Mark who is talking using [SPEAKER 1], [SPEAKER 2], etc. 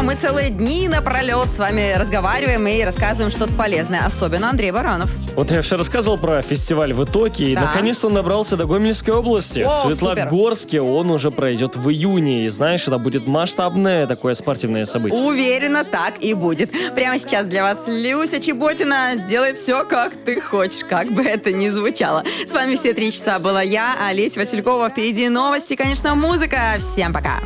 [SPEAKER 1] мы целые дни напролет с вами разговариваем и рассказываем что-то полезное. Особенно Андрей Баранов.
[SPEAKER 2] Вот я все рассказывал про фестиваль в Итоке, и наконец-то он добрался до Гомельской области. В Светлогорске он уже пройдет в июне. И знаешь, это будет масштабное такое спортивное событие.
[SPEAKER 1] Уверена, так и будет. Прямо сейчас для вас Люся Чеботина сделает все, как ты хочешь, как бы это ни звучало. С вами все 3 часа была я, Олеся Василькова. Впереди новости, конечно, музыка. Всем пока.